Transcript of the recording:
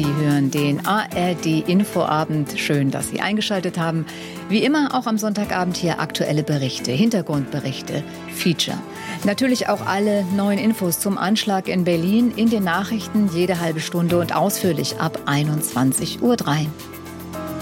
Sie hören den ARD-Infoabend. Schön, dass Sie eingeschaltet haben. Wie immer auch am Sonntagabend hier aktuelle Berichte, Hintergrundberichte, Feature. Natürlich auch alle neuen Infos zum Anschlag in Berlin in den Nachrichten jede halbe Stunde und ausführlich ab 21:03 Uhr.